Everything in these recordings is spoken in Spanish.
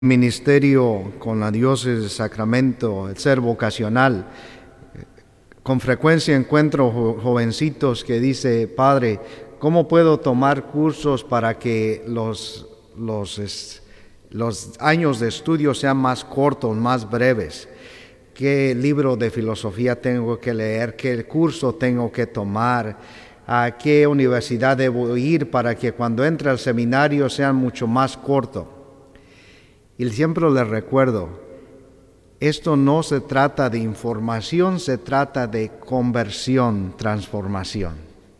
ministerio con la diócesis de Sacramento, el ser vocacional, con frecuencia encuentro jovencitos que dice: Padre, ¿cómo puedo tomar cursos para que los años de estudio sean más cortos, más breves? ¿Qué libro de filosofía tengo que leer? ¿Qué curso tengo que tomar? ¿A qué universidad debo ir para que cuando entre al seminario sea mucho más corto? Y siempre les recuerdo, esto no se trata de información, se trata de conversión, transformación.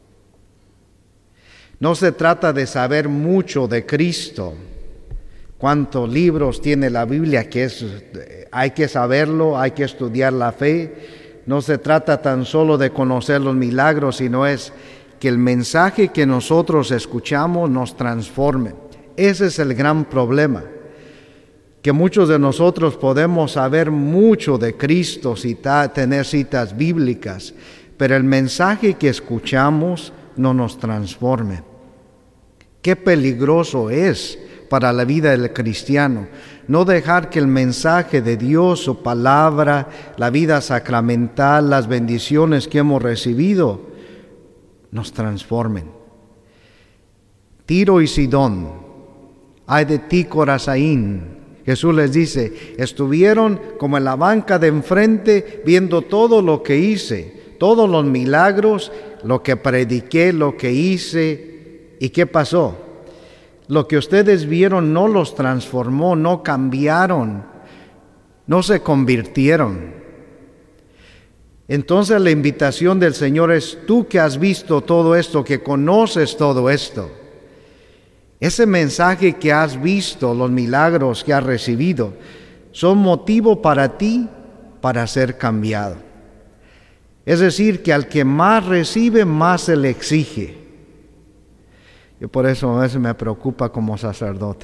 No se trata de saber mucho de Cristo. ¿Cuántos libros tiene la Biblia? Hay que saberlo, hay que estudiar la fe. No se trata tan solo de conocer los milagros, sino es que el mensaje que nosotros escuchamos nos transforme. Ese es el gran problema, que muchos de nosotros podemos saber mucho de Cristo, tener citas bíblicas, pero el mensaje que escuchamos no nos transforme. Qué peligroso es para la vida del cristiano no dejar que el mensaje de Dios, su palabra, la vida sacramental, las bendiciones que hemos recibido, nos transformen. Tiro y Sidón, ay de ti, Corazín. Jesús les dice: estuvieron como en la banca de enfrente viendo todo lo que hice, todos los milagros, lo que prediqué, lo que hice. ¿Y qué pasó? Lo que ustedes vieron no los transformó, no cambiaron, no se convirtieron. Entonces la invitación del Señor es: tú que has visto todo esto, que conoces todo esto, ese mensaje que has visto, los milagros que has recibido, son motivo para ti para ser cambiado. Es decir, que al que más recibe, más se le exige. Yo por eso a veces me preocupa como sacerdote,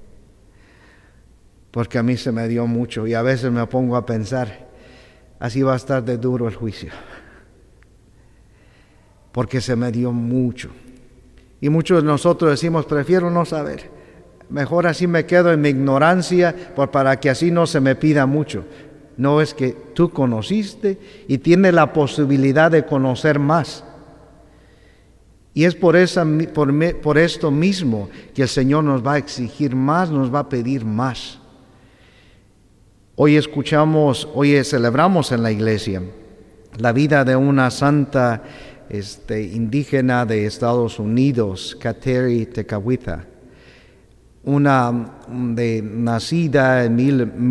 porque a mí se me dio mucho y a veces me pongo a pensar: así va a estar de duro el juicio, porque se me dio mucho. Y muchos de nosotros decimos: prefiero no saber, mejor así me quedo en mi ignorancia para que así no se me pida mucho. No, es que tú conociste y tienes la posibilidad de conocer más. Y es por esto mismo que el Señor nos va a exigir más, nos va a pedir más. Hoy celebramos en la iglesia la vida de una santa indígena de Estados Unidos, Kateri Tekakwitha, nacida en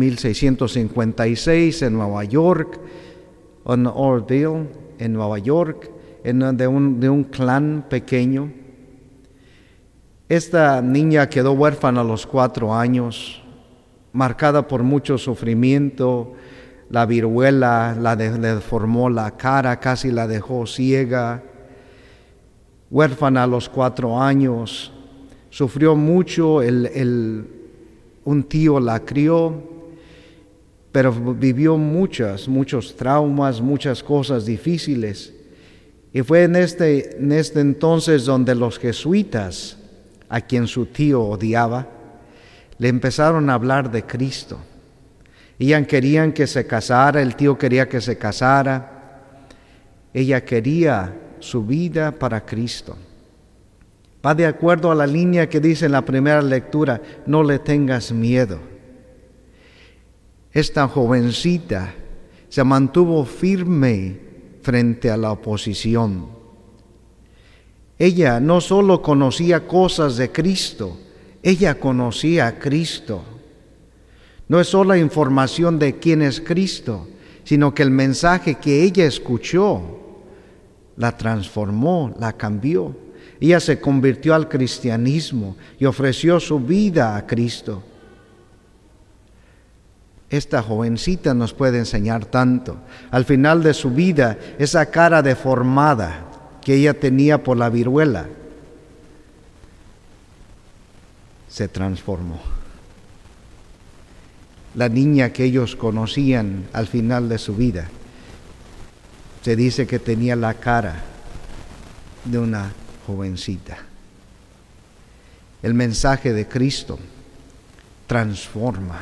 1656 en Nueva York, en Oroville, en Nueva York, de un clan pequeño. Esta niña quedó huérfana a los 4 años, marcada por mucho sufrimiento. La viruela le deformó la cara, casi la dejó ciega. Huérfana a los 4 años, sufrió mucho, un tío la crió, pero vivió muchos traumas, muchas cosas difíciles. Y fue en este entonces donde los jesuitas, a quien su tío odiaba, le empezaron a hablar de Cristo. Ellas querían que se casara, el tío quería que se casara. Ella quería su vida para Cristo. Va de acuerdo a la línea que dice en la primera lectura: no le tengas miedo. Esta jovencita se mantuvo firme frente a la oposición. Ella no solo conocía cosas de Cristo, ella conocía a Cristo. No es solo información de quién es Cristo, sino que el mensaje que ella escuchó la transformó, la cambió. Ella se convirtió al cristianismo y ofreció su vida a Cristo. Esta jovencita nos puede enseñar tanto. Al final de su vida, esa cara deformada que ella tenía por la viruela se transformó. La niña que ellos conocían al final de su vida, se dice que tenía la cara de una jovencita. El mensaje de Cristo transforma.